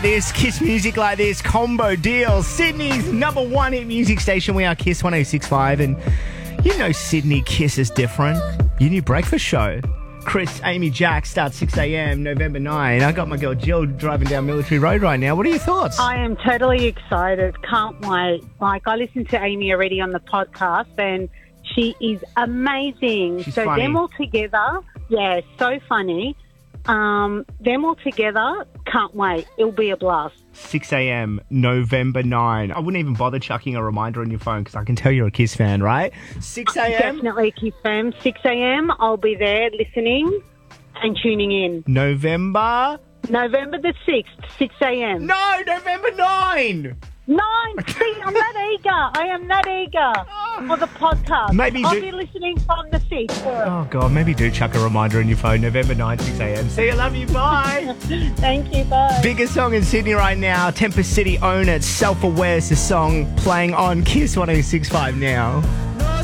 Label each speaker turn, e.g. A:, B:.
A: This Kiss music like this combo deal. Sydney's number one hit music station. We are Kiss 106.5, and you know Sydney Kiss is different. Your new breakfast show. Chris, Amy, Jack starts 6 a.m. November 9. I got my girl Jill driving down Military Road right now. What are your thoughts?
B: I am totally excited. Can't wait. Like, I listened to Amy already on the podcast, and she is amazing.
A: She's
B: so
A: funny.
B: them all together, yeah, so funny. Them all together, can't wait. It'll be a blast.
A: 6 a.m. November 9. I wouldn't even bother chucking a reminder on your phone because I can tell you're a Kiss fan, right? 6 a.m.
B: Definitely Kiss fam. 6 a.m. I'll be there listening and tuning in.
A: November
B: November the 6th, 6 a.m.
A: No, November 9.
B: 9. See, I'm that eager. I am that eager for the podcast.
A: Maybe
B: I'll
A: do-
B: be listening from the 6th.
A: Oh, God, maybe do chuck a reminder on your phone. November 9, 6 a.m. See you, love you, bye.
B: Thank you, bye.
A: Biggest song in Sydney right now. Tempest City Own It. Self-Aware is the song playing on Kiss 106.5 now.